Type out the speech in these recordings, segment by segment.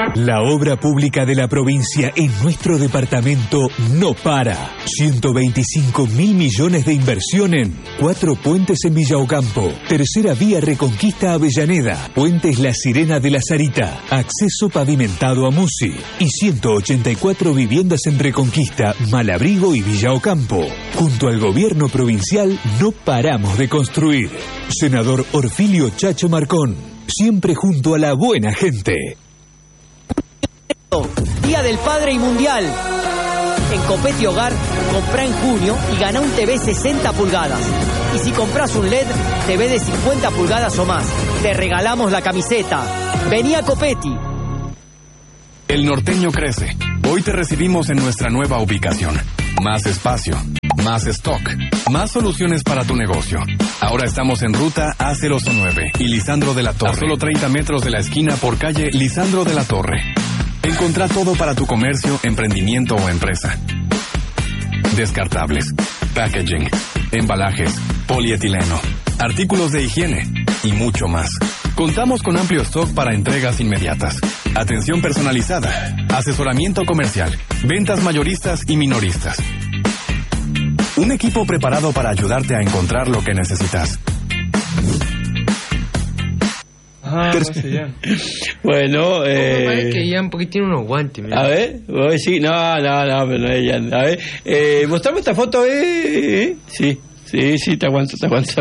La obra pública de la provincia en nuestro departamento no para. 125.000 millones de inversión en 4 puentes en Villa Ocampo, tercera vía Reconquista Avellaneda, puentes La Sirena de la Sarita, acceso pavimentado a Musi y 184 viviendas en Reconquista, Malabrigo y Villa Ocampo. Junto al gobierno provincial no paramos de construir. Senador Orfilio Chacho Marcón, siempre junto a la buena gente. Día del Padre y Mundial. En Copeti Hogar, comprá en junio y gana un TV 60 pulgadas. Y si compras un LED, TV de 50 pulgadas o más. Te regalamos la camiseta. Vení a Copeti. El norteño crece. Hoy te recibimos en nuestra nueva ubicación. Más espacio, más stock, más soluciones para tu negocio. Ahora estamos en ruta A009 y Lisandro de la Torre. A solo 30 metros de la esquina por calle Lisandro de la Torre. Encontrá todo para tu comercio, emprendimiento o empresa. Descartables, packaging, embalajes, polietileno, artículos de higiene y mucho más. Contamos con amplio stock para entregas inmediatas, atención personalizada, asesoramiento comercial, ventas mayoristas y minoristas. Un equipo preparado para ayudarte a encontrar lo que necesitas. Bueno, me parece que Ian, porque tiene unos guantes. Mira. A ver, sí, no, pero no es Ian. A ver, mostrame esta foto, Sí, te aguanto.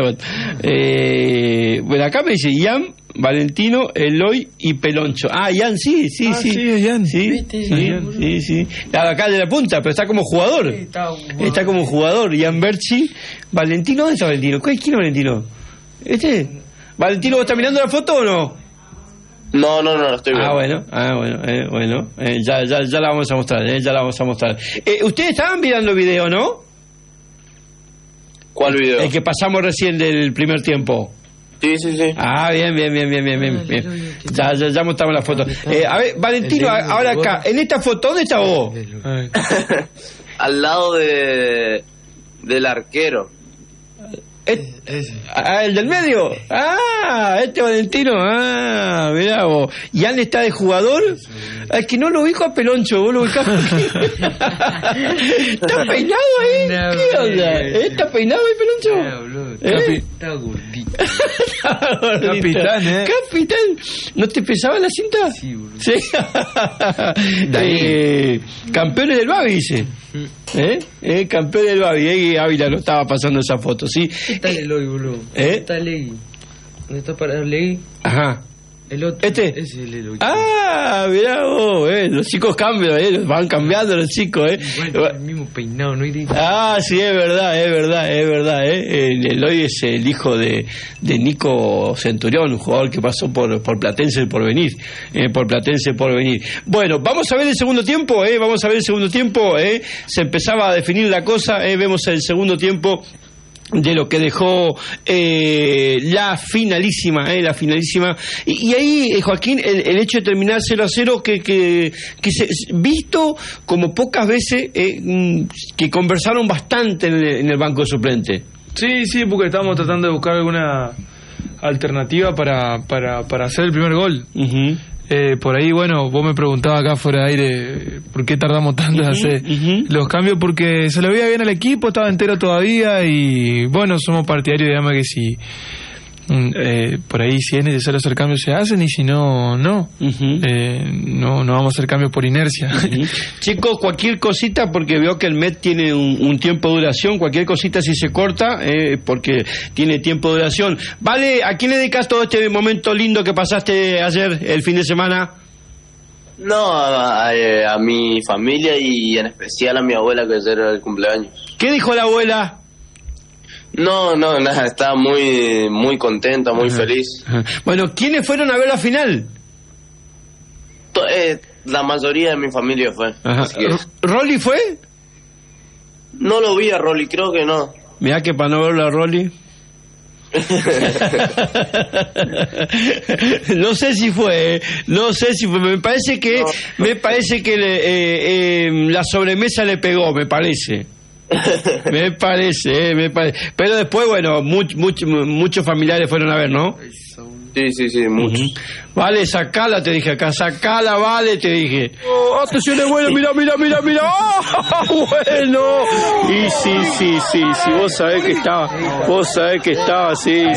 Bueno, acá me dice Ian, Valentino, Eloy y Peloncho. Ah, Ian, sí. Sí, es Ian. Sí. Acá de la punta, pero está como jugador. Sí, está como jugador. Ian Berchi. Valentino, ¿dónde está Valentino? ¿Quién es Valentino? Valentino, ¿vos estás mirando la foto o no? No, lo estoy viendo. Bueno. Ya la vamos a mostrar, Ustedes estaban mirando el video, ¿no? ¿Cuál video? El que pasamos recién del primer tiempo. Sí. Ah, bien. Ya mostramos la foto. A ver, Valentino, ahora acá, en esta foto, ¿dónde está vos? Al lado del arquero. El del medio. Valentino. Mirá vos. ¿Y Anne está de jugador? Es que no lo ubico a Peloncho, vos lo ubicás. ¿Está peinado ahí? ¿Qué onda? ¿Está peinado ahí, Peloncho? Está gordito. Capitán. ¿No te pesaba la cinta? Sí, boludo. Sí. Campeones del Babi, dice. Campeón del Babi, Ávila lo estaba pasando esa foto, ¿sí? ¿Qué tal el hoy, boludo? ¿Dónde está Legui? ¿Dónde está para Legui? Ajá. El otro. Ese es el Eloy. Mirá vos, los chicos cambian, van cambiando los chicos, Igual, el mismo peinado, ¿no? Sí, es verdad, El Eloy es el hijo de Nico Centurión, un jugador que pasó por Platense por venir. Bueno, vamos a ver el segundo tiempo, Se empezaba a definir la cosa, vemos el segundo tiempo de lo que dejó la finalísima. Y ahí, Joaquín, el hecho de terminar 0-0 que se visto como pocas veces, que conversaron bastante en el banco de suplente. Sí, porque estábamos tratando de buscar alguna alternativa para hacer el primer gol. Uh-huh. Por ahí, bueno, vos me preguntabas acá fuera de aire por qué tardamos tanto en hacer los cambios, porque se lo veía bien al equipo, estaba entero todavía y bueno, somos partidarios, digamos, que si por ahí si es necesario hacer cambios se hacen y si no, no vamos a hacer cambios por inercia. Chicos, cualquier cosita, porque veo que el Met tiene un tiempo de duración, cualquier cosita si se corta, porque tiene tiempo de duración. Vale, ¿a quién le dedicas todo este momento lindo que pasaste ayer, el fin de semana? No, a mi familia y en especial a mi abuela, que ayer era el cumpleaños. ¿Qué dijo la abuela? No, nada, estaba muy contenta, muy feliz. Bueno, ¿quiénes fueron a ver la final? La mayoría de mi familia fue. ¿Rolly fue? No lo vi a Rolly, creo que no. Mirá que para no verlo a Rolly. No sé si fue. Me parece que la sobremesa le pegó, me parece. Me parece. Pero después, bueno, muchos familiares fueron a ver, ¿no? Sí, mucho. Vale, sacala, te dije acá, sacala, vale, te dije. Atención, es bueno, mira. ¡Oh! Bueno. Y sí, vos sabés que estaba, vos sabés que estaba.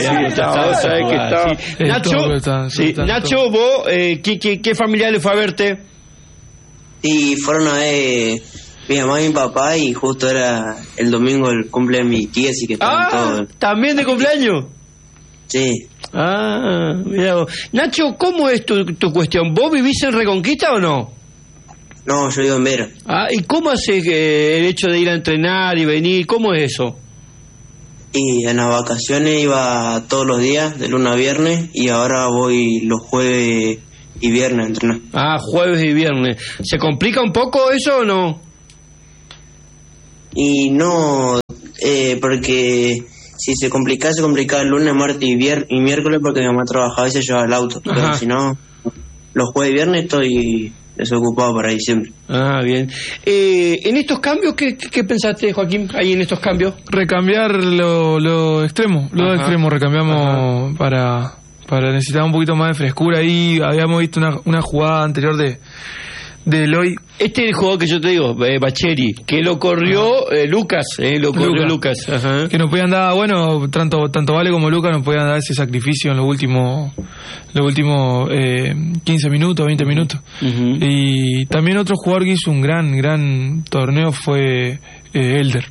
Nacho, vos, ¿qué familiar le fue a verte? Y fueron a ver mi mamá y mi papá, y justo era el domingo el cumple de mi tía, así que estaban todos. ¿También de cumpleaños? Sí. Mira vos. Nacho, ¿cómo es tu cuestión? ¿Vos vivís en Reconquista o no? No, yo vivo en Vera. ¿Y cómo haces el hecho de ir a entrenar y venir? ¿Cómo es eso? Y en las vacaciones iba todos los días, de lunes a viernes, y ahora voy los jueves y viernes a entrenar. Jueves y viernes. ¿Se complica un poco eso o no? Y no, porque si se complicaba el lunes, martes y miércoles, porque mi mamá trabajaba y se llevaba el auto. Ajá. Pero si no, los jueves y viernes estoy desocupado para diciembre. Bien. En estos cambios, ¿qué pensaste, Joaquín, ahí en estos cambios? Recambiar lo extremo. Lo extremo recambiamos para necesitar un poquito más de frescura. Ahí habíamos visto una jugada anterior de Eloy. Este es el jugador que yo te digo, Bacheri, que lo corrió Lucas, Lucas. Ajá. Que nos podían dar, bueno, tanto Vale como Lucas nos podían dar ese sacrificio en los últimos 15 minutos, 20 minutos. Uh-huh. Y también otro jugador que hizo un gran torneo fue Elder.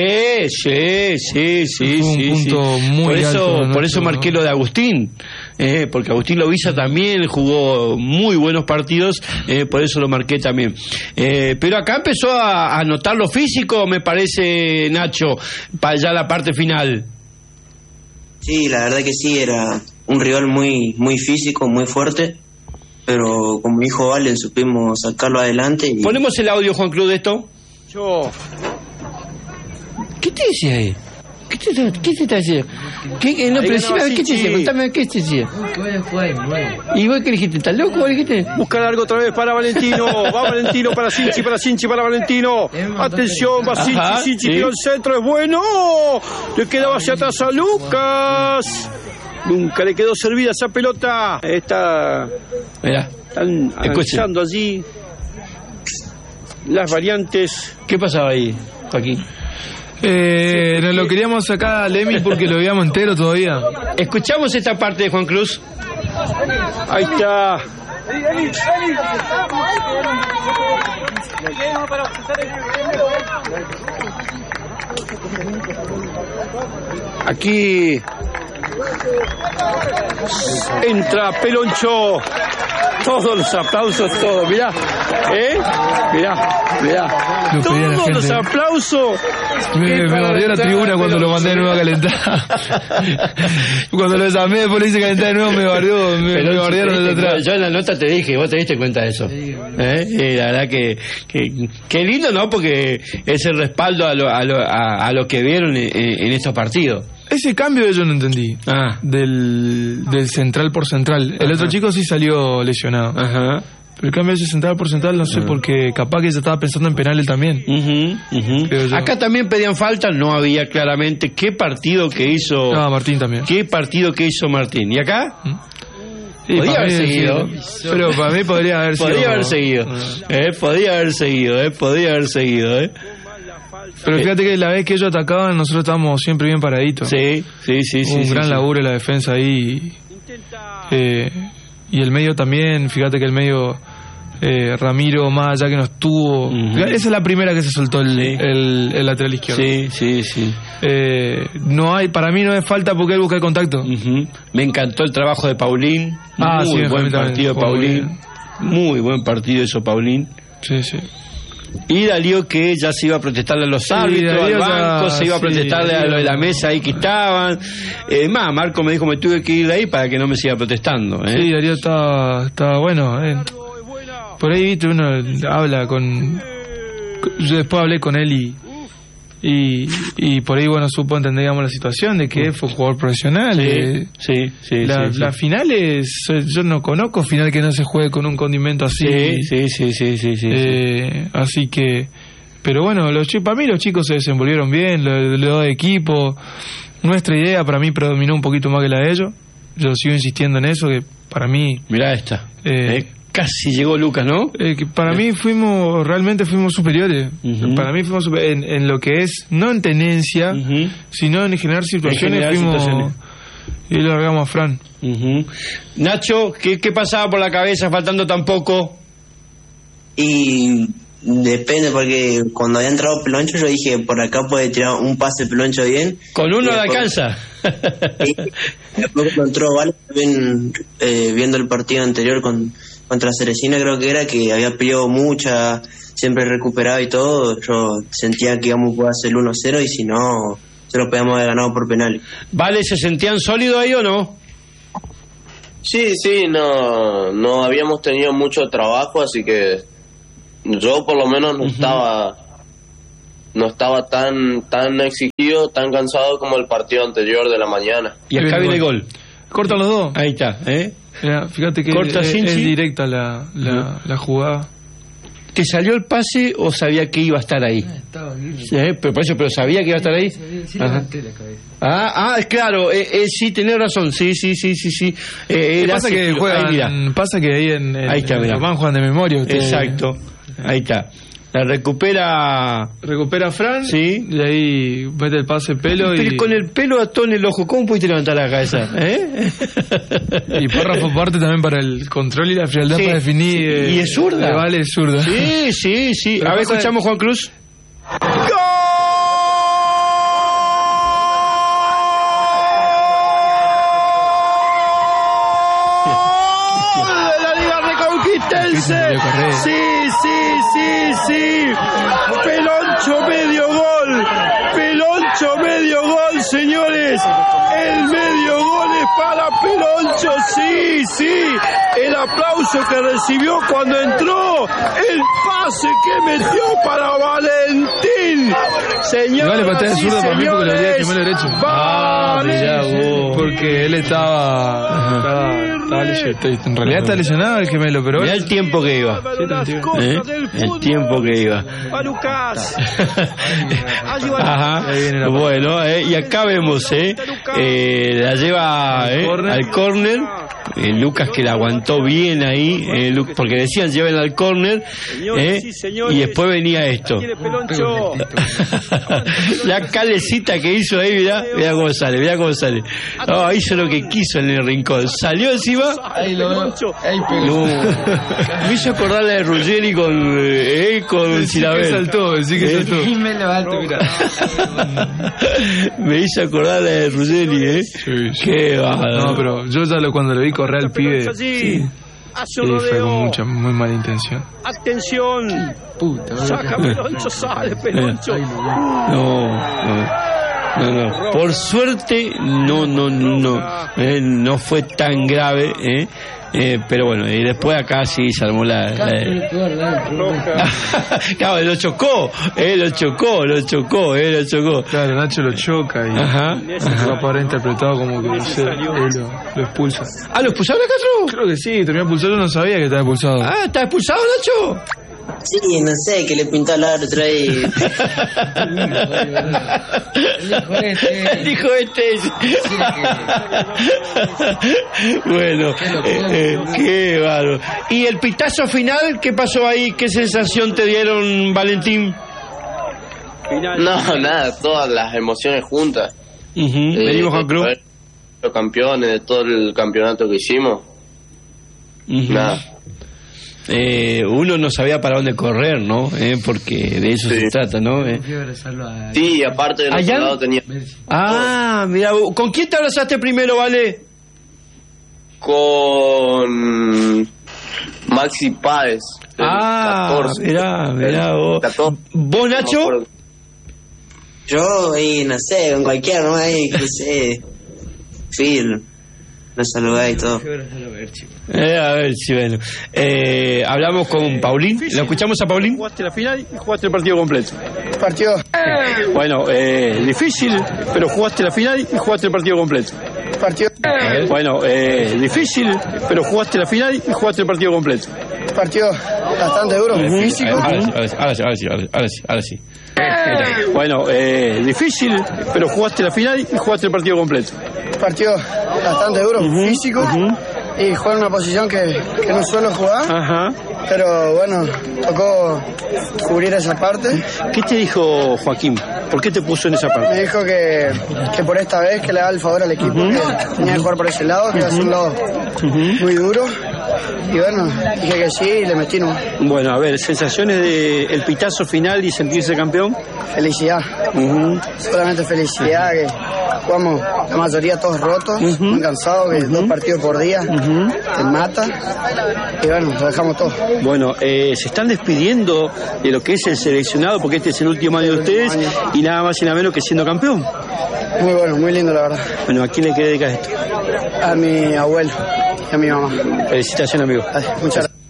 Sí. Fue un punto muy alto. Por eso marqué lo de Agustín, porque Agustín Loviza también jugó muy buenos partidos, por eso lo marqué también. Pero acá empezó a notar lo físico, me parece, Nacho, para ya la parte final. Sí, la verdad que sí, era un rival muy físico, muy fuerte, pero como dijo Valen, supimos sacarlo adelante. Ponemos el audio, Juan Cruz, de esto. ¿Qué te decía ahí? ¿Qué te decía? ¿Qué te decía? Contame, ¿qué te decía? Que vaya a jugar nuevo. ¿Y vos qué dijiste? ¿Estás loco? ¿Vos dijiste? Buscar algo otra vez para Valentino. Va Valentino para Sinchi, para Valentino. Atención, va Sinchi, tiro al centro, es bueno. Le quedaba hacia atrás a Lucas. Nunca le quedó servida esa pelota. Están analizando allí las variantes. ¿Qué pasaba ahí, Joaquín? Nos lo queríamos sacar a Lemi porque lo veíamos entero todavía. Escuchamos esta parte de Juan Cruz. Ahí está. Aquí entra Peloncho. Todos los aplausos, todo, mirá, todos los aplausos. Me barrió la tribuna cuando lo mandé de nuevo a calentar. Cuando lo llamé, después le hice calentar de nuevo, me bardearon desde atrás. Yo en la nota te dije, vos te diste cuenta de eso. La verdad que lindo, ¿no? Porque es el respaldo a lo que vieron en estos partidos. Ese cambio yo no entendí. Del central por central. El otro chico sí salió lesionado. Ajá. Pero el cambio de ese central por central no sé, porque capaz que ya estaba pensando en penales también. Acá también pedían falta, no había claramente. ¿Qué partido que hizo? Martín también. ¿Qué partido que hizo Martín? ¿Y acá? Podía haber seguido. Pero para mí podría haber seguido. Podía haber seguido. Pero fíjate que la vez que ellos atacaban, nosotros estábamos siempre bien paraditos. Sí. Un gran laburo en la defensa ahí. Y el medio también, fíjate que el medio, Ramiro, más allá que no estuvo. Esa es la primera que se soltó el lateral izquierdo. Sí. No hay, para mí no es falta porque él busca el contacto. Me encantó el trabajo de Paulín. Muy buen partido de Paulín. Muy buen partido eso, Paulín. Sí. Y Darío, que ya se iba a protestarle a los árbitros, al banco, se iba a protestarle a lo de la mesa ahí que estaban. Marco me dijo, me tuve que ir de ahí para que no me siga protestando. Sí, Darío estaba bueno. Por ahí, viste, uno habla yo después hablé con él y por ahí, bueno, supo entender, digamos, la situación de que fue un jugador profesional. Sí. Las finales, yo no conozco final que no se juegue con un condimento así. Sí. Así que, pero bueno, para mí los chicos se desenvolvieron bien, lo de equipo. Nuestra idea para mí predominó un poquito más que la de ellos. yo sigo insistiendo en eso, que para mí... Mirá esta. Casi llegó Lucas, ¿no? Que para mí realmente fuimos superiores. Para mí fuimos en lo que es, no en tenencia, sino en generar situaciones, y lo largamos a Fran. Nacho, ¿qué pasaba por la cabeza faltando tan poco? Y depende, porque cuando había entrado Peloncho yo dije, por acá puede tirar un pase Peloncho bien. Con uno le alcanza. Y después cuando entró Vale, también viendo el partido anterior contra Cerecina, creo que era, que había peleado mucha, siempre recuperado y todo, yo sentía que íbamos a poder hacer el 1-0 y si no, se lo podíamos haber ganado por penales. ¿Vale, se sentían sólidos ahí o no? Sí, no habíamos tenido mucho trabajo, así que yo por lo menos no estaba tan exigido, tan cansado como el partido anterior de la mañana. Y acá viene el gol. Cortan los dos. Ahí está, Mirá, fíjate que es directa la jugada. ¿Te salió el pase o sabía que iba a estar ahí? Estaba bien. Pero sabía que iba a estar ahí. Sí, levanté la cabeza. Claro, sí, tenés razón. Sí. Pasa que ahí en Japón juegan de memoria ustedes. Exacto. Ahí está. La recupera Fran, sí, y ahí mete el pase pelo. Pero con el pelo ató en el ojo, ¿cómo pudiste levantar la cabeza? Y Párrafo parte también para el control y la frialdad, para definir. Y es zurda. Vale, es zurda. Sí. Pero a ver, escuchamos Juan Cruz. ¡Gol! ¡De la Liga Reconquistense! Sí. Peloncho medio gol, señores. El medio gol es para Peloncho, sí. El aplauso que recibió cuando entró, el pase que metió para Valentín. Señores, vale, patea de zurda para mí porque lo haría de gemelo derecho. Vale. Porque él estaba en realidad está lesionado el gemelo, pero mirá el tiempo que iba. El tiempo que iba. A Lucas. Ajá. Bueno, y acá vemos, la lleva al córner. Lucas, que la aguantó bien ahí, porque decían llévenla al córner, y después venía esto. La calecita que hizo ahí, mirá cómo sale. Hizo lo que quiso en el rincón, salió encima. Ahí lo veo. Me hizo acordar la de Ruggeri con Silabel. Sí que saltó. Y me levanto, mira. Me hizo acordar la de Ruggeri, Sí. Qué bárbaro. No, pero yo ya cuando lo vi correr al pibe, fue con muy mala intención. Atención. Puta, Saca Peloncho, sale Peloncho. No. Por suerte no fue tan grave, pero bueno, y después acá sí se armó la claro, lo chocó. Claro, Nacho lo choca y va para interpretado como que él lo expulsa. ¿Lo expulsaron a Castro? Creo que sí, terminó expulsado, yo no sabía que estaba expulsado. ¿Está expulsado, Nacho? Sí, no sé, que le pintó al árbitro ahí. Dijo este. Bueno, qué bárbaro. ¿Y el pitazo final? ¿Qué pasó ahí? ¿Qué sensación te dieron, Valentín? No, nada, todas las emociones juntas. Venimos, Juan Cruz. Los campeones de todo el campeonato que hicimos. Nada. Uno no sabía para dónde correr, ¿no? Porque de eso se trata, ¿no? Sí, aparte del otro lado tenía... mira, ¿con quién te abrazaste primero, Vale? Con Maxi Páez. 14. Mirá vos. 14. ¿Vos, Nacho? Yo, no sé, con cualquiera, ¿no? Ahí, crucé. Phil. Lo saludé y todo. A ver si bueno. Hablamos con Paulín. ¿Lo escuchamos a Paulín? Jugaste la final y jugaste el partido completo. Bueno, difícil, pero jugaste la final y jugaste el partido completo. Bueno, difícil, pero jugaste la final y jugaste el partido completo. Partido bastante duro, físico. Ahora sí. Bueno, difícil, pero jugaste la final y jugaste el partido completo. partido bastante duro, físico, y jugar en una posición que no suelo jugar. Pero bueno, tocó cubrir esa parte. ¿Qué te dijo Joaquín? ¿Por qué te puso en esa parte? Me dijo que por esta vez que le da el favor al equipo, que tenía que jugar por ese lado, que iba a ser un lado muy duro. Y bueno, dije que sí y le metí nomás. Bueno, a ver, sensaciones del pitazo final y sentirse campeón. Felicidad. Solamente felicidad, que jugamos la mayoría todos rotos, muy cansados, que 2 partidos por día te mata. Y bueno, lo dejamos todo. Bueno, se están despidiendo de lo que es el seleccionado, porque este es el último año de ustedes, y nada más y nada menos que siendo campeón. Muy bueno, muy lindo la verdad. Bueno, ¿a quién le querés dedicar esto? A mi abuelo y a mi mamá. Felicitaciones, amigo. Muchas gracias.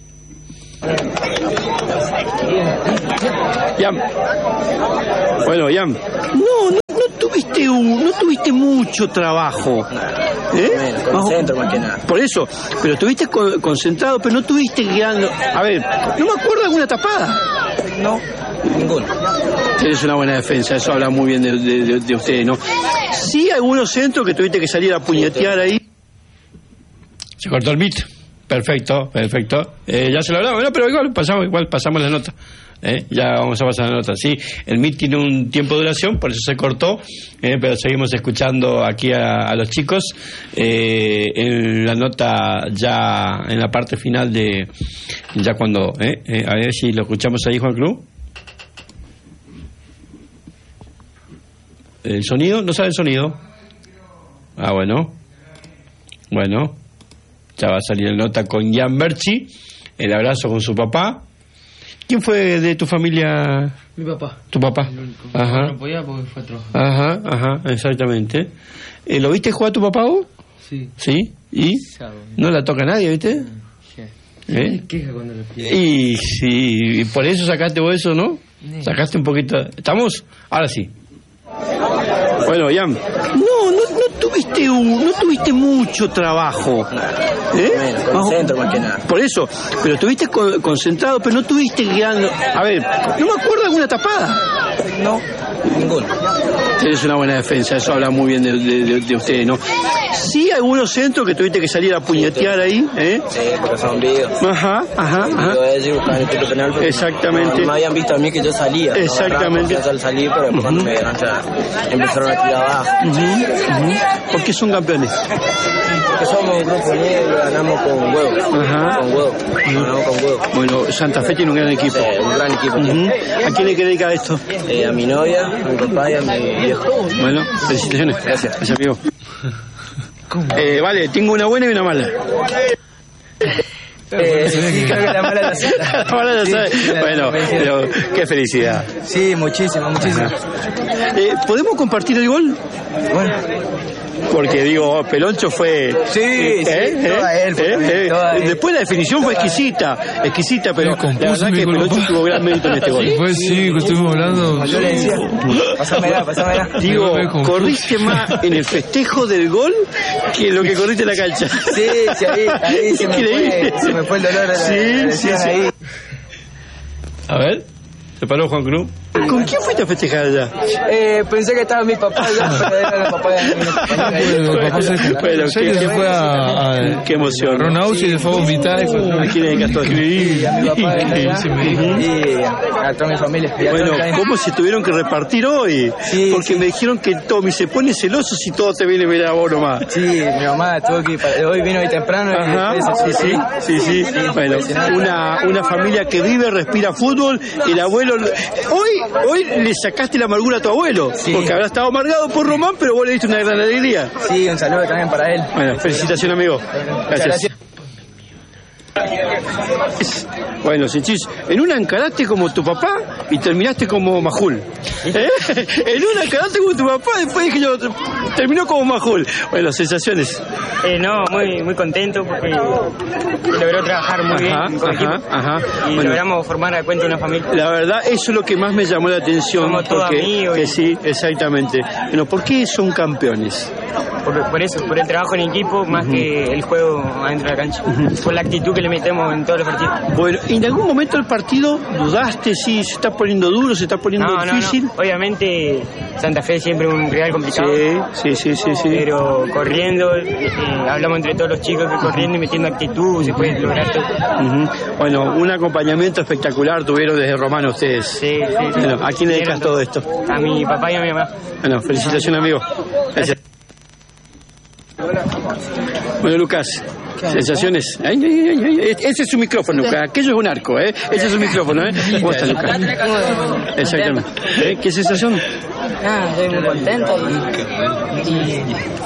Yam. Bueno, Yam. No tuviste mucho trabajo. Concentro más que nada. Por eso, pero estuviste concentrado, pero no estuviste guiando. A ver, no me acuerdo de alguna tapada. No, ninguna. Tienes una buena defensa, eso habla muy bien de ustedes, ¿no? Sí, algunos centros que tuviste que salir a puñetear ahí. Se cortó el beat. Perfecto. Ya se lo hablamos, ¿no? Pero igual pasamos la nota. Ya vamos a pasar la nota. Sí, el MIT tiene un tiempo de duración, por eso se cortó, pero seguimos escuchando aquí a los chicos en la nota, ya en la parte final de ya cuando a ver si lo escuchamos ahí, Juan Cruz. ¿El sonido? ¿No sabe el sonido? Ah, bueno, ya va a salir la nota con Jan Berchi, el abrazo con su papá. ¿Quién fue de tu familia? Mi papá. ¿Tu papá? Ajá. No podía porque fue a trabajar. Ajá, exactamente. ¿Lo viste jugar a tu papá vos? Sí. ¿Sí? ¿Y? No la toca nadie, ¿viste? Se queja cuando lo pide. Y sí, y por eso sacaste vos eso, ¿no? Sacaste un poquito. ¿Estamos? Ahora sí. Bueno, Jan. No tuviste mucho trabajo. Concentro más que nada. Por eso, pero estuviste concentrado, pero no estuviste guiando. A ver, no me acuerdo de alguna tapada. No, ninguna. Tienes una buena defensa, eso habla muy bien de ustedes, ¿no? Sí, algunos centros que tuviste que salir a puñetear ahí, Sí, porque son vivos. Ajá. Exactamente. No me habían visto a mí que yo salía. Exactamente. Al salir, pero después cuando me vieron ya empezaron a tirar abajo. ¿Por qué son campeones? Porque somos un grupo negro, ganamos con huevo. Ganamos con huevo. Bueno, Santa Fe tiene un gran equipo. Sí, un gran equipo. ¿A quién le querés dedicar esto? A mi novia, a mi papá y a mi viejo. Bueno, felicitaciones. Gracias, amigo. Vale, tengo una buena y una mala. Sí, creo que la mala la sabe. La mala la sabe. Bueno, pero qué felicidad. Sí, muchísimo. ¿Podemos compartir el gol? Bueno. Porque digo, Peloncho fue... Sí, toda él. Después la definición fue exquisita, pero la verdad que Peloncho tuvo gran mérito en este gol. Pues sí, que estuvimos hablando. Yo le decía, pásamela. Digo, corriste más en el festejo del gol que lo que corriste en la cancha. Sí, ahí se me fue el dolor. Sí. Ahí. A ver, se paró Juan Cruz. ¿Con quién fuiste a festejar allá? Pensé que estaba mi papá allá, pero era el papá de mi compañero. Se fue a qué emoción. Ronald y le fue a vomitar. ¿A quién dedicaste a escribir? A mi papá y a toda mi familia. Bueno, ¿cómo se tuvieron que repartir hoy? Sí, porque me dijeron que Tommy se pone celoso si todo te viene a ver a vos nomás. Sí, mi mamá tuvo que ir hoy vino hoy temprano. Sí. Bueno, una familia que vive, respira fútbol. El abuelo... Hoy le sacaste la amargura a tu abuelo, porque habrá estado amargado por Román, pero vos le diste una gran alegría. Sí, un saludo también para él. Bueno, felicitaciones, amigo. Gracias. Bueno, Sinchis, en una encaraste como tu papá y terminaste como Majul. En una encaraste como tu papá, después dije yo, terminó como Majul. Bueno, sensaciones. No, muy contento porque logró trabajar muy bien con el equipo. Y logramos formar a cuenta una familia. La verdad, eso es lo que más me llamó la atención. Somos todos amigos. Sí, exactamente. Bueno, ¿por qué son campeones? por eso, por el trabajo en equipo más que el juego adentro de la cancha, por la actitud que le metemos en todos los partidos. Bueno, ¿en algún momento del partido dudaste si se está poniendo duro, se está poniendo difícil? No. Obviamente Santa Fe es siempre un rival complicado. Sí. Pero corriendo, hablamos entre todos los chicos que corriendo y metiendo actitud se puede lograr todo. Bueno, un acompañamiento espectacular tuvieron desde Romano ustedes. Sí. Bueno, ¿a quién le dedicas todo esto? A mi papá y a mi mamá. Bueno, felicitaciones, amigo. Gracias. Bueno, Lucas, sensaciones. Ese es su micrófono, Lucas. Aquello es un arco, ¿eh? Ese es su micrófono, ¿eh? ¿Cómo está, Lucas? Exactamente. ¿Qué sensación? Estoy muy contento y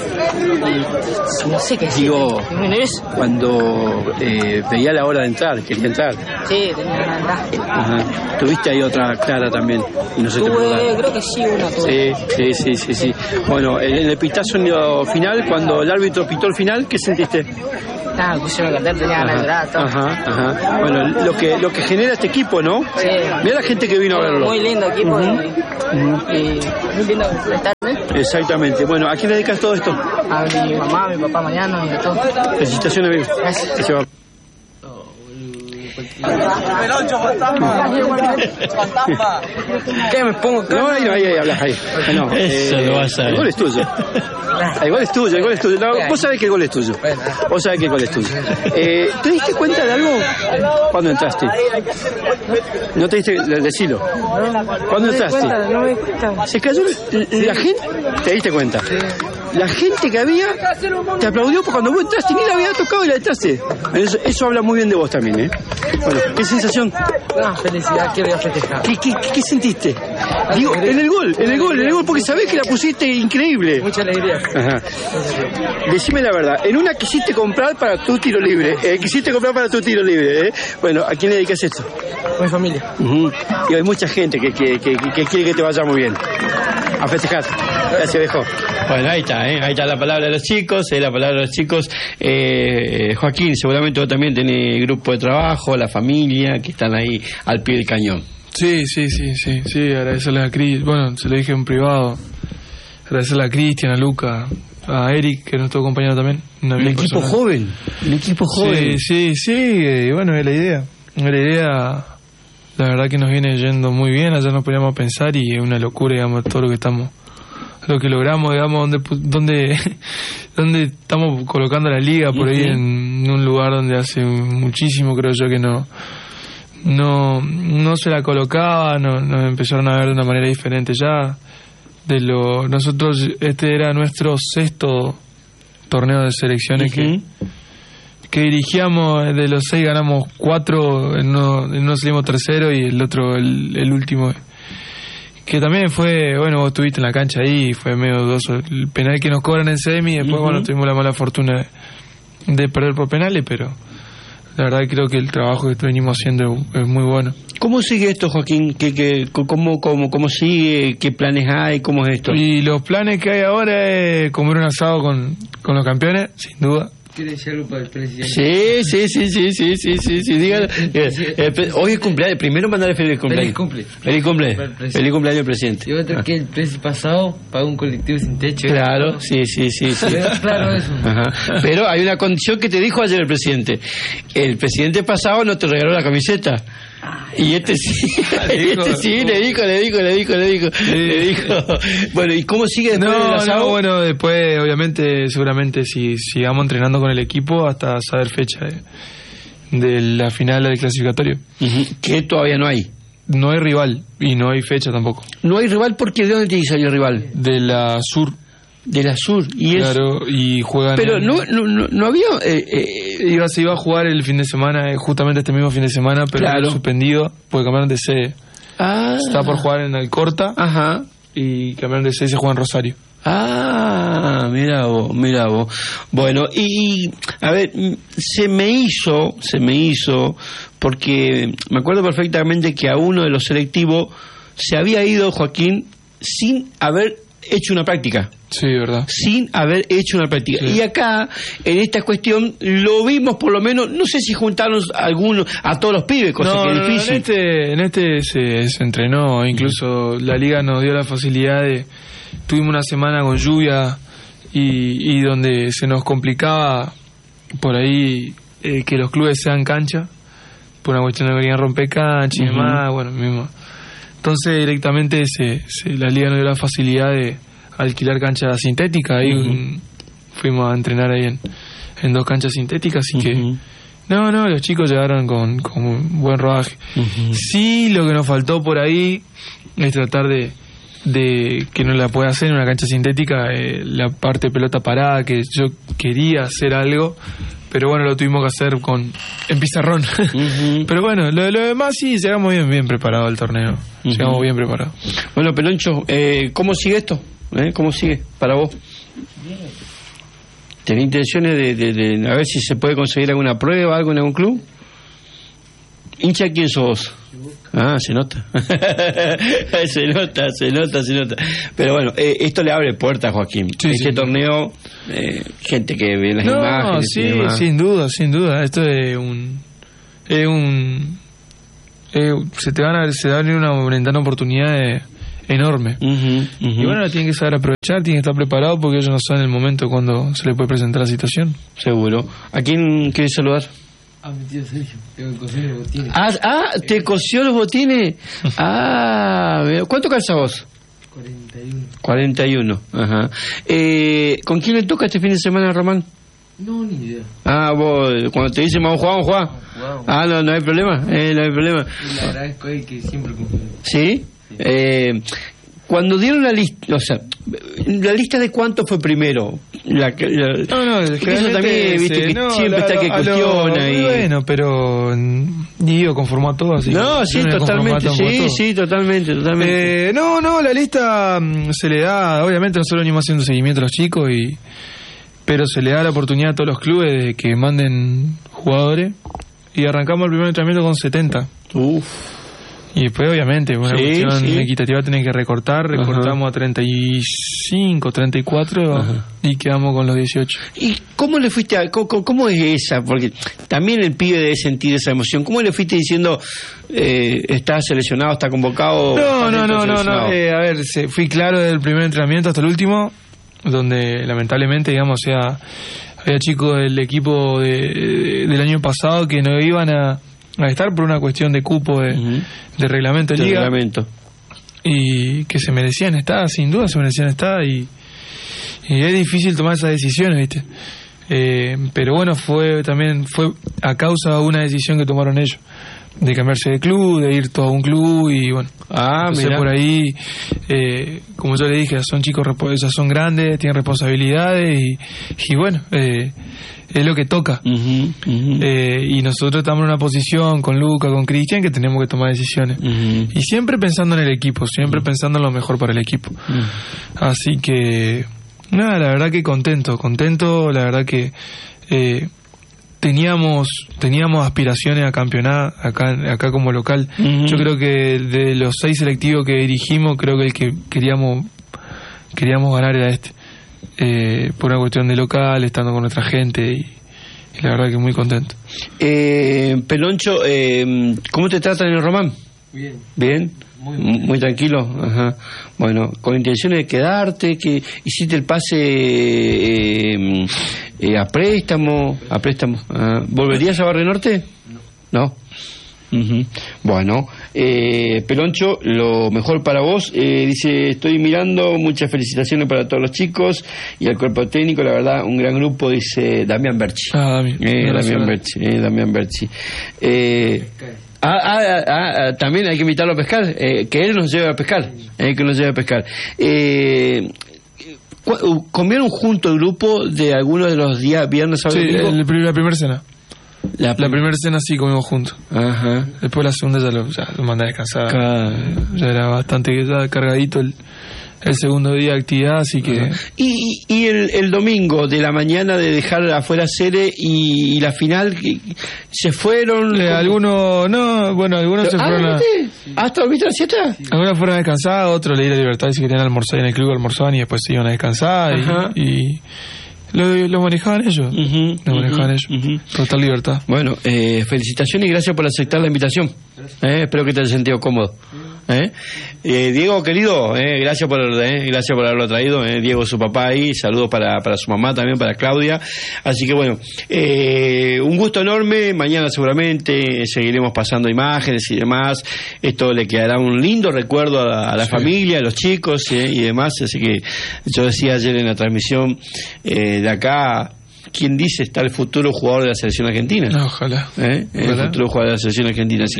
no sé qué decir. Digo, cuando veía la hora de entrar, quería entrar. Sí, tenía ganas de entrar. Tuviste ahí otra clara también y no se te pudo dar. Creo que sí, una tuve. Sí. Bueno, en el pitazo final, cuando el árbitro pitó el final, ¿qué sentiste? Pusieron a cantar, tenía ganas de llorar, todo. Bueno, lo que genera este equipo, ¿no? Sí. Mira la gente que vino a verlo. Muy lindo equipo y muy lindo estar. Exactamente. Bueno, ¿a quién le dedicas todo esto? A mi mamá, a mi papá, mañana y a todo. Felicitaciones, amigo. Gracias. ¿Qué me pongo? No, ahí hablas ahí. No, eso lo vas a ver. El gol es tuyo. El gol es tuyo. No, vos sabés que el gol es tuyo. ¿Te diste cuenta de algo cuando entraste? ¿No te diste? Decilo. ¿Cuándo entraste? No me di cuenta. Se cayó la gente. ¿Te diste cuenta? La gente que había te aplaudió por cuando vos entraste, ni la había tocado y la entraste. Eso habla muy bien de vos también, ¿eh? Bueno, ¿qué sensación? Felicidad, que voy a festejar. ¿Qué sentiste? Digo, en el gol, porque sabés que la pusiste increíble. Mucha alegría. Ajá. Decime la verdad, en una quisiste comprar para tu tiro libre, Bueno, ¿a quién le dedicas esto? A mi familia. Y hay mucha gente que quiere que te vaya muy bien. A festejar. Gracias, viejo. Bueno, ahí está la palabra de los chicos, Joaquín, seguramente vos también tenés grupo de trabajo, la familia, que están ahí al pie del cañón. Sí, agradecerle a Cris, bueno, se lo dije en privado, agradecerle a Cristian, a Luca, a Eric, que es nuestro compañero también. El equipo joven. Sí, y bueno, es la idea, la verdad que nos viene yendo muy bien, ayer nos poníamos a pensar y es una locura, digamos, todo lo que logramos, digamos, donde estamos colocando la liga por ahí en un lugar donde hace muchísimo, creo yo, que no se la colocaba, nos empezaron a ver de una manera diferente ya. Nosotros, este era nuestro 6º torneo de selecciones que dirigíamos. De los 6 ganamos 4, en uno salimos tercero y el otro el último, que también fue, bueno, vos estuviste en la cancha ahí, fue medio dudoso el penal que nos cobran en semi, y después bueno, tuvimos la mala fortuna de perder por penales, pero la verdad creo que el trabajo que venimos haciendo es muy bueno. ¿Cómo sigue esto, Joaquín? ¿Cómo sigue? ¿Qué planes hay? ¿Cómo es esto? Y los planes que hay ahora es comer un asado con los campeones, sin duda. ¿Quiere decir algo para el presidente? Sí. Dígalo. Hoy es cumpleaños. Primero mandarle feliz cumpleaños. Feliz cumpleaños al presidente. Y otro que el presidente pasado pagó un colectivo sin techo. Claro, sí. Claro, eso. Ajá. Pero hay una condición que te dijo ayer el presidente. El presidente pasado no te regaló la camiseta. Y le dijo. Bueno, ¿y cómo sigue después del asado? Bueno, después, obviamente, seguramente si sigamos entrenando con el equipo hasta saber fecha de la final del clasificatorio. Que todavía no hay. No hay rival y no hay fecha tampoco. No hay rival porque ¿de dónde te salió el rival? De la Sur. De la Sur. Claro, y juegan. Pero no había. Se iba a jugar el fin de semana, justamente este mismo fin de semana, pero suspendido porque cambiaron de sede. Está por jugar en Alcorta. Ajá. Y cambiaron de sede y se juega en Rosario. Mira vos. Bueno, y a ver, se me hizo, porque me acuerdo perfectamente que a uno de los selectivos se había ido, Joaquín, sin haber hecho una práctica. Sí, verdad. Sin haber hecho una práctica. Sí. Y acá, en esta cuestión, lo vimos por lo menos, no sé si juntaron a todos los pibes, cosa que es difícil. En este se entrenó, incluso la liga nos dio la facilidad tuvimos una semana con lluvia y donde se nos complicaba por ahí que los clubes sean cancha, por una cuestión de que querían romper cancha y demás, bueno, mismo. Entonces directamente la liga nos dio la facilidad de alquilar cancha sintética, ahí fuimos a entrenar ahí en 2 canchas sintéticas, así que no, los chicos llegaron con buen rodaje. Sí, lo que nos faltó por ahí es tratar de que no la pueda hacer en una cancha sintética, la parte de pelota parada, que yo quería hacer algo, pero bueno, lo tuvimos que hacer en pizarrón. Pero bueno, lo demás sí, llegamos bien preparados al torneo. Llegamos bien preparados. Bueno, Peloncho, ¿cómo sigue esto? ¿Cómo sigue para vos? ¿Tenés intenciones de a ver si se puede conseguir alguna prueba, algo en algún club? ¿Hincha quién sos? Ah, se nota. se nota. Pero bueno, esto le abre puertas, Joaquín. Este torneo, gente que ve las imágenes. Sí, sin duda. Esto es se va a venir una ventana de oportunidades enorme. Y bueno, tienen que saber aprovechar, tienen que estar preparados porque ellos no saben el momento cuando se les puede presentar la situación. Seguro. ¿A quién quieres saludar? A mi tío Sergio, que me cosió los botines. ¿Te cosió los botines? ¿Cuánto calza vos? 41. Ajá. ¿Con quién le toca este fin de semana, Román? No, ni idea. Vos, cuando te dicen vamos a jugar. No hay problema. No hay problema. Le agradezco a él que siempre confía. ¿Sí? Cuando dieron la lista, o sea, la lista de cuánto fue primero. Eso también, viste, que siempre está que cuestiona. Bueno, pero Diego conformó a todos. Sí, totalmente. Sí, totalmente. La lista se le da, obviamente nosotros venimos haciendo seguimiento a los chicos, pero se le da la oportunidad a todos los clubes de que manden jugadores y arrancamos el primer entrenamiento con 70. Y después, obviamente, una cuestión equitativa tiene que recortamos a 35, 34 y quedamos con los 18. ¿Y cómo le fuiste cómo es esa? Porque también el pibe debe sentir esa emoción. ¿Cómo le fuiste diciendo, está seleccionado, está convocado? No. A ver, fui claro desde el primer entrenamiento hasta el último, donde lamentablemente, digamos, había chicos del equipo del año pasado que no iban a estar por una cuestión de cupo de reglamento de liga, y que se merecían estar, sin duda se merecían estar, y es difícil tomar esas decisiones, ¿viste? Pero bueno, fue a causa de una decisión que tomaron ellos de cambiarse de club, de ir todo a un club, y bueno, por ahí, como yo le dije, son chicos, son grandes, tienen responsabilidades, y bueno, es lo que toca. Y nosotros estamos en una posición con Luca, con Cristian, que tenemos que tomar decisiones, y siempre pensando en el equipo, siempre pensando en lo mejor para el equipo. Así que nada, la verdad que contento, la verdad que teníamos aspiraciones a campeonar acá como local. Yo creo que de los 6 selectivos que dirigimos, creo que el que queríamos ganar era este, por una cuestión de local, estando con nuestra gente, y la verdad que muy contento. Peloncho, ¿cómo te tratan en el Román? Bien. Muy tranquilo. Ajá. Bueno, con intenciones de quedarte, que hiciste el pase a préstamo. ¿Volverías a Barrio Norte? No. Bueno, Peloncho, lo mejor para vos. Dice, estoy mirando, muchas felicitaciones para todos los chicos y al cuerpo técnico, la verdad, un gran grupo, dice Damián Berchi. Damián Berchi. También hay que invitarlo a pescar, que él nos lleve a pescar, ¿comieron junto el grupo de algunos de los días, viernes, sábado y domingo? La primera cena. La primera cena sí comimos juntos. Después la segunda ya lo mandé a descansar. Ya era bastante cargadito el segundo día de actividad, así que... Y el domingo de la mañana de dejar afuera Cere y la final, ¿se fueron? Algunos se fueron ¿hasta dormiste la siesta? Algunos fueron a descansar, otros le di la libertad, si querían almorzar en el club, almorzaban y después se iban a descansar. Y lo manejaban ellos. Total libertad. Bueno, felicitaciones y gracias por aceptar la invitación. Espero que te hayas sentido cómodo. Diego, querido, gracias por haberlo traído. Diego, su papá ahí, saludos para su mamá también, para Claudia. Así que bueno, un gusto enorme. Mañana seguramente seguiremos pasando imágenes y demás. Esto le quedará un lindo recuerdo a la familia, a los chicos y demás. Así que yo decía ayer en la transmisión de acá, ¿quién dice está el futuro jugador de la selección argentina? No, ojalá. El futuro jugador de la selección argentina. Así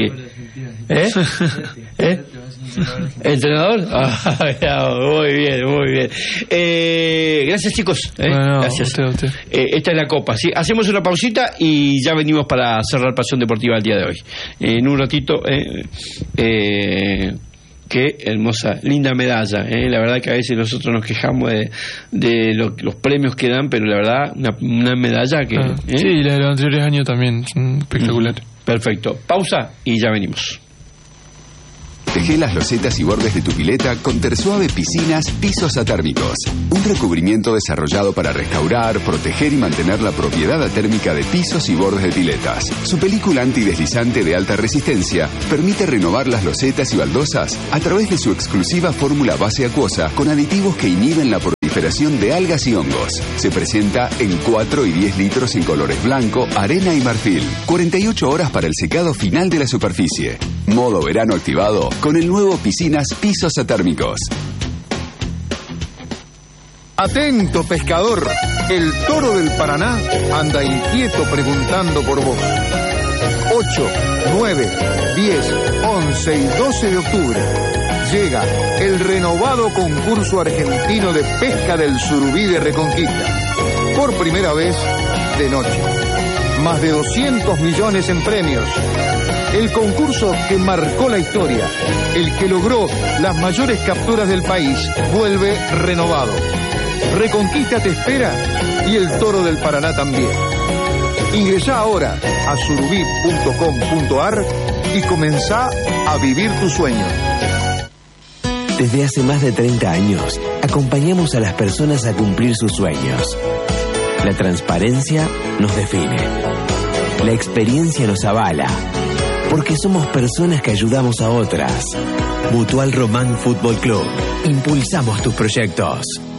que, ¿entrenador? Muy bien. Gracias, chicos. Gracias. Usted. Esta es la copa. ¿Sí? Hacemos una pausita y ya venimos para cerrar Pasión Deportiva el día de hoy. En un ratito. Qué hermosa, linda medalla. La verdad que a veces nosotros nos quejamos de los premios que dan, pero la verdad, una medalla que... Sí, la de los anteriores años también, espectacular. Perfecto. Pausa y ya venimos. Protege las losetas y bordes de tu pileta con Tersuave Piscinas Pisos Atérmicos. Un recubrimiento desarrollado para restaurar, proteger y mantener la propiedad atérmica de pisos y bordes de piletas. Su película antideslizante de alta resistencia permite renovar las losetas y baldosas a través de su exclusiva fórmula base acuosa con aditivos que inhiben la proliferación de algas y hongos. Se presenta en 4 y 10 litros en colores blanco, arena y marfil. 48 horas para el secado final de la superficie. Modo verano activado con el nuevo Piscinas Pisos Atérmicos. Atento, pescador. El toro del Paraná anda inquieto preguntando por vos. 8, 9, 10, 11 y 12 de octubre llega el renovado concurso argentino de pesca del surubí de Reconquista. Por primera vez de noche. Más de 200 millones en premios. El concurso que marcó la historia, el que logró las mayores capturas del país, vuelve renovado. Reconquista te espera y el Toro del Paraná también. Ingresá ahora a surubí.com.ar y comenzá a vivir tu sueño. Desde hace más de 30 años, acompañamos a las personas a cumplir sus sueños. La transparencia nos define. La experiencia nos avala. Porque somos personas que ayudamos a otras. Mutual Román Fútbol Club. Impulsamos tus proyectos.